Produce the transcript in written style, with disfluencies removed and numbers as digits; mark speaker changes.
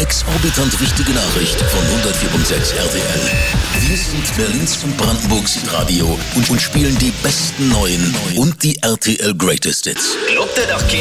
Speaker 1: exorbitant wichtige Nachricht von 104.6 RTL. Wir sind Berlins und Brandenburgs Radio und spielen die besten neuen und die RTL Greatest Hits.